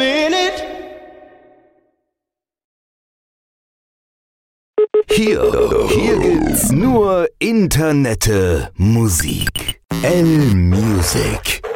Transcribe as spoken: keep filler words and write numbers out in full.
minute. Hier, hier gibt's nur Internette Musik. L-Music.